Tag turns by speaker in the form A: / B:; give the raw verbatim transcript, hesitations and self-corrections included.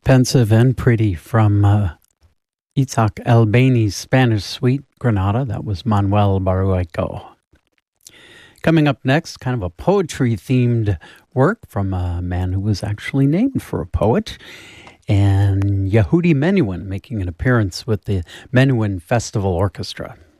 A: Pensive and Pretty from uh, Itzhak Albani's Spanish suite, Granada. That was Manuel Barueco. Coming up next, kind of a poetry-themed work from a man who was actually named for a poet, and Yehudi Menuhin making an appearance with the Menuhin Festival Orchestra.